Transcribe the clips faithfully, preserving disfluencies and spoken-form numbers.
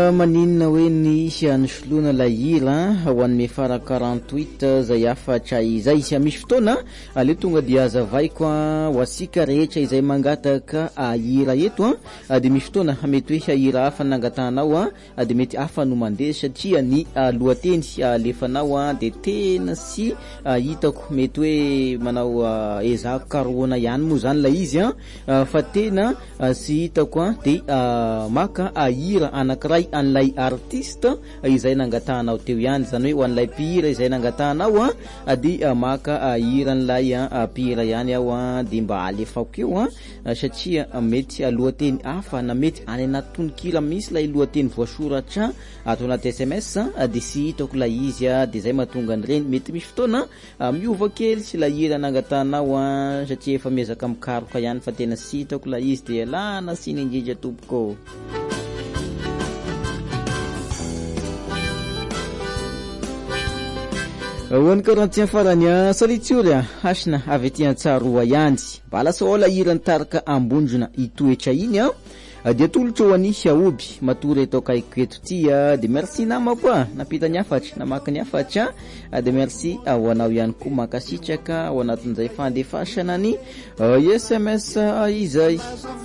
maninona hoe ny hanosoloana la hira ho an'ny fara quarante-huit zay afatra izay sy misy fotoana ale tonga dia azavaiko ho asika rehetra izay mangataka hira eto dia misy fotoana mety hoe hira hafa nangatanao dia mety hafa no mandeha satria ny lohateny alefanao dia tena sy hitako mety hoe manao ezako karoana ihany moa zany la izy fa tena sy hitako dia maka hira anankiray an'ilay artiste izay nangatanao teo ihany zany hoe ho an'ilay mpihira izay nangatanao dia maka hira an'ilay mpihira ihany aho dia mba alefako eo satria mety lohateny hafa na mety any anaty tononkira misy lay lohateny voasoratra ato anaty S M S dia sy hitako la izy dia zay mahatonga an'ireny mety misy fotoana miova kely sy la hira nangatanao satria efa miezaka mikaroka ihany fa tena sy hitako la izy dia lana siny indrindra tompoko. Hoan'ny quarantième farany salitsyory hasina avy aty Antsaroa ihany bala saola hira nitarika ambondrona itoetra iny dia tolotra ho an'ny Aoby matory eto akaiko eto ty dia merci namako napita ny afatra namaka ny afatra dia merci ho anao ihany koa makasitraka ao anatin'izay fandefasana ny S M S izay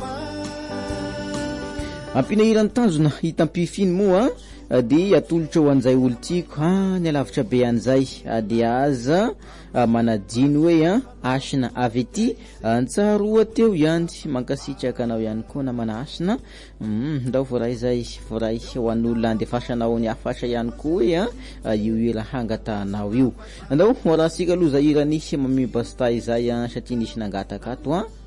ampina hira nitanjona hitampifiny moa dia atolotra ho an'izay olo tiako ny alavitra be an'izay dia aza manadino hoe asina avy aty Antsaroa teo ihany mankasitraka anao ihany koa namana asina ndao voray zay voray ho an'olona andefasanao ny afatra ihany koa hoe io hira hangatanao io ndao morasika aloha zay hirany mamibasta izay satria nisy nangataka ato